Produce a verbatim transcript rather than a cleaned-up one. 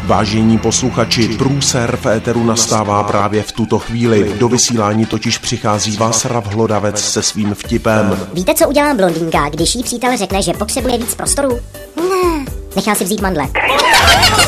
Vážení posluchači, průser v éteru nastává právě v tuto chvíli. Do vysílání totiž přichází Václav Hlodavec se svým vtipem. Víte, co udělá blondýnka, když jí přítel řekne, že potřebuje víc prostoru? Ne. Nechá si vzít mandle.